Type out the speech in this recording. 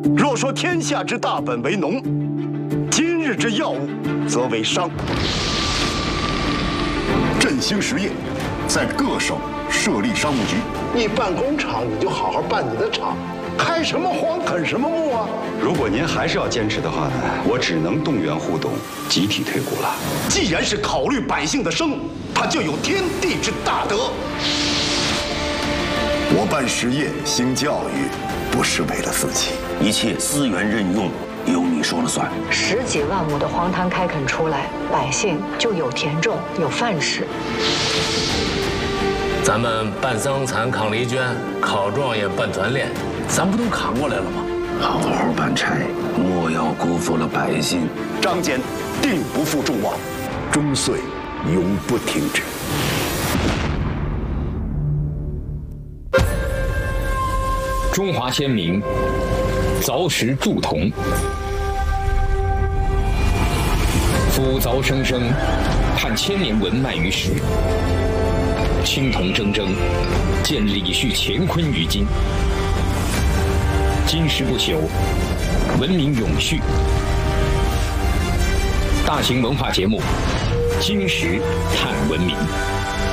若说天下之大本为农，今日之要务则为商。振兴实业，在各省设立商务局。 你办工厂，你就好好办你的厂，开什么荒啃什么牧啊！ 如果您还是要坚持的话呢，我只能动员互动，集体退股了。 既然是考虑百姓的生，他就有天地之大德。我办实业兴教育，不是为了自己， 一切资源任用由你说了算。 10几万亩的荒滩开垦出来，百姓就有田种，有饭吃。 咱们办桑蚕、扛犁圈、考状元、办团练，咱不都扛过来了吗？ 好好办差，莫要辜负了百姓。 张俭定不负众望，终岁永不停止。 中华先民凿石铸铜，夫凿生生，盼千年文脉于史。青铜铮铮，见李旭乾坤于今。金石不朽，文明永续。大型文化节目《金石探文明》。